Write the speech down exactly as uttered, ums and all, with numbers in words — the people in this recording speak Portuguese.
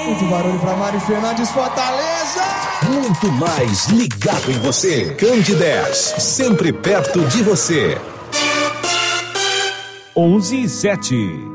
Muito barulho pra Mari Fernandes, Fortaleza. Muito mais ligado em você. Cande dez, sempre perto de você. onze e sete.